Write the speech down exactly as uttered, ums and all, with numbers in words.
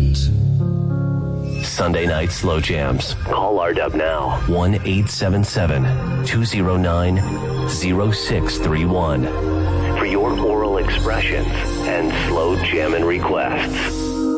Expressions. Sunday night slow jams. Call R W now. one eight seven seven, two zero nine, zero six three one for your oral expressions and slow jamming requests.